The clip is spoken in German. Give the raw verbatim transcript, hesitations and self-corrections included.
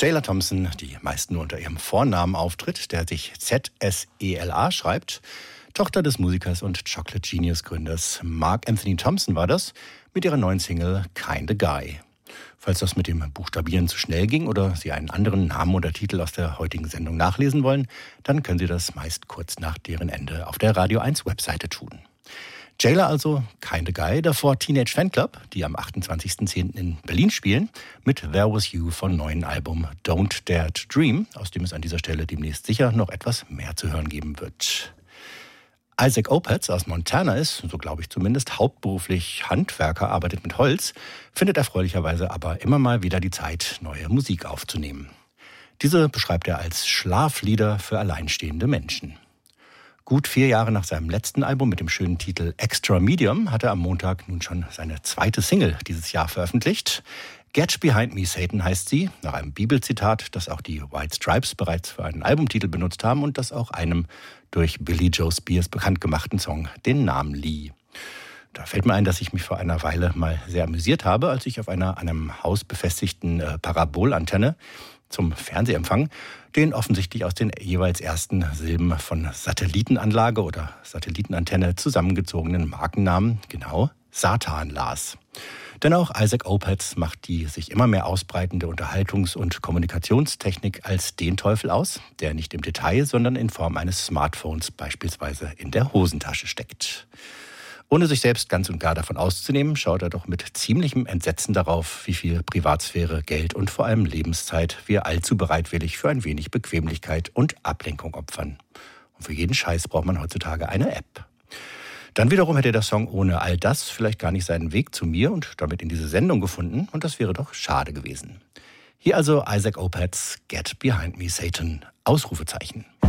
Zela Thompson, die meist nur unter ihrem Vornamen auftritt, der sich Z S E L A schreibt. Tochter des Musikers und Chocolate Genius Gründers Mark Anthony Thompson war das, mit ihrer neuen Single Kinda Guy. Falls das mit dem Buchstabieren zu schnell ging oder Sie einen anderen Namen oder Titel aus der heutigen Sendung nachlesen wollen, dann können Sie das meist kurz nach deren Ende auf der Radio eins Webseite tun. Zela also, Kinda Guy, davor Teenage Fanclub, die am achtundzwanzigsten zehnten in Berlin spielen, mit There Was You vom neuen Album Don't Dare to Dream, aus dem es an dieser Stelle demnächst sicher noch etwas mehr zu hören geben wird. Isaac Opatz aus Montana ist, so glaube ich zumindest, hauptberuflich Handwerker, arbeitet mit Holz, findet erfreulicherweise aber immer mal wieder die Zeit, neue Musik aufzunehmen. Diese beschreibt er als Schlaflieder für alleinstehende Menschen. Gut vier Jahre nach seinem letzten Album mit dem schönen Titel Extra Medium hat er am Montag nun schon seine zweite Single dieses Jahr veröffentlicht. Get Behind Me, Satan heißt sie, nach einem Bibelzitat, das auch die White Stripes bereits für einen Albumtitel benutzt haben und das auch einem durch Billy Joe Spears bekannt gemachten Song den Namen lieh. Da fällt mir ein, dass ich mich vor einer Weile mal sehr amüsiert habe, als ich auf einer an einem Haus befestigten äh, Parabolantenne zum Fernsehempfang den offensichtlich aus den jeweils ersten Silben von Satellitenanlage oder Satellitenantenne zusammengezogenen Markennamen, genau, Satan las. Denn auch Isaac Opatz macht die sich immer mehr ausbreitende Unterhaltungs- und Kommunikationstechnik als den Teufel aus, der nicht im Detail, sondern in Form eines Smartphones beispielsweise in der Hosentasche steckt. Ohne sich selbst ganz und gar davon auszunehmen, schaut er doch mit ziemlichem Entsetzen darauf, wie viel Privatsphäre, Geld und vor allem Lebenszeit wir allzu bereitwillig für ein wenig Bequemlichkeit und Ablenkung opfern. Und für jeden Scheiß braucht man heutzutage eine App. Dann wiederum hätte der Song ohne all das vielleicht gar nicht seinen Weg zu mir und damit in diese Sendung gefunden und das wäre doch schade gewesen. Hier also Isaac Opatz, Get Behind Me, Satan, Ausrufezeichen.